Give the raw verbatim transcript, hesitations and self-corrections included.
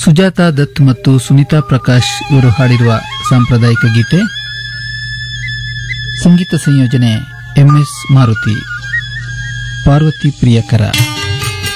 ಸುಜಾತಾ ದತ್ ಮತ್ತು ಸುನೀತಾ ಪ್ರಕಾಶ್ ಇವರು ಹಾಡಿರುವ ಸಾಂಪ್ರದಾಯಿಕ ಗೀತೆ. ಸಂಗೀತ ಸಂಯೋಜನೆ ಎಂಎಸ್ ಮಾರುತಿ. ಪಾರ್ವತಿ ಪ್ರಿಯಕರ.